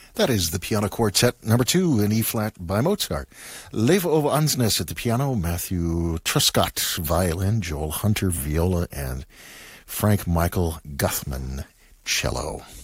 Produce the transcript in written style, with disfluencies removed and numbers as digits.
That is the Piano Quartet number 2 in E-flat by Mozart. Leve over Ansnes at the piano, Matthew Truscott violin, Joel Hunter viola, and Frank Michael Guthman cello.